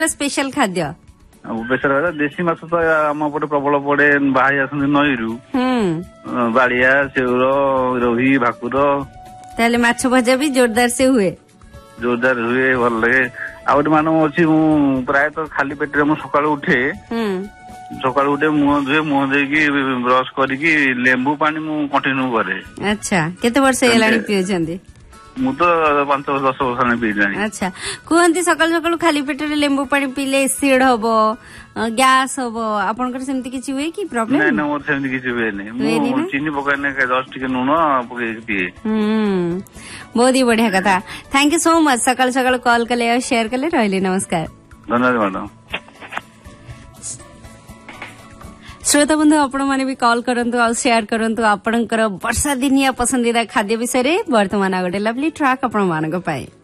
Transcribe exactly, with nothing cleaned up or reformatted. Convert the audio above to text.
Special खाद्य बेसर देशी माछ तो आम पटे प्रबल पड़े बाहर आसती नईरू बाड़िया शेउर रोही भाकुर ताले माछ भजा भी जोरदार से हुए जोरदार हुए भल लगे आउट मान अच्छी प्राय तो खाली पेटे मु सका उठे सका उठे मुह धुए मुह देकी ब्रश करके लेंबू पानी मु कंटिन्यू करे। अच्छा केते वर्ष हेलाणी पिउछंदी मु तो पांच दस वर्ष पीजानी। अच्छा कहते सकाल सकाल खाली पेट लेंबू पानी पीले एसिड हम गैस हम आपनकर सेमती किछि हुए कि प्रॉब्लम? नहीं ना मोर सेमती किछि हुए नहीं मु चीनी पकाने के जस्ट के नुन पके पिए। हम्म बहुत ही बढ़िया कथा। थैंक यू सो मच सकाल सकाल कॉल कले और शेयर कले रहले। नमस्कार। धन्यवाद मैडम। श्रोता बंधु आपण माने भी कॉल करंतु और शेयर करंतु आपणकर वर्षा दिनिया पसंदीदा खाद्य विषय रे। वर्तमान गोटे लवली ट्रैक आपण मानक पाए।